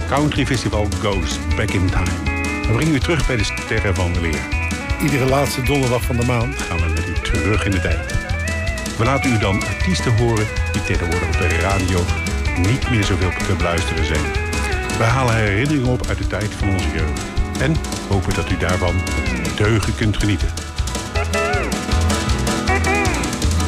Country Festival Goes Back in Time. We brengen u terug bij de sterren van weleer. Iedere laatste donderdag van de maand gaan we met u terug in de tijd. We laten u dan artiesten horen die tegenwoordig op de radio niet meer zoveel te beluisteren zijn. We halen herinneringen op uit de tijd van onze jeugd. En hopen dat u daarvan deugen kunt genieten.